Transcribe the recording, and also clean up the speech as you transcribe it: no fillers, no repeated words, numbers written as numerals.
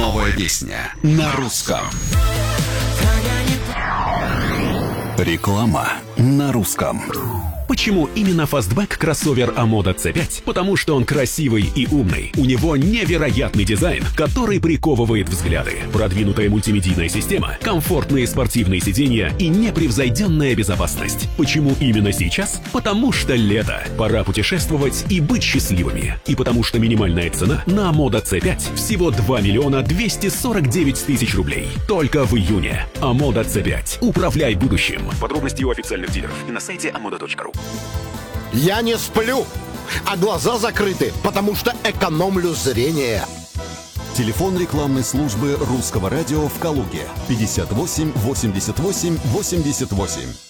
Новая песня на русском. Реклама на русском. Почему именно фастбэк кроссовер Амода C5? Потому что он красивый и умный. У него невероятный дизайн, который приковывает взгляды. Продвинутая мультимедийная система, комфортные спортивные сиденья и непревзойденная безопасность. Почему именно сейчас? Потому что лето. Пора путешествовать и быть счастливыми. И потому что минимальная цена на Амода C5 всего 2 миллиона 249 тысяч рублей. Только в июне. Амода C5. Управляй будущим. Подробности у официальных дилеров и на сайте amoda.ru. Я не сплю, а глаза закрыты, потому что экономлю зрение. Телефон рекламной службы русского радио в Калуге 58 88 88.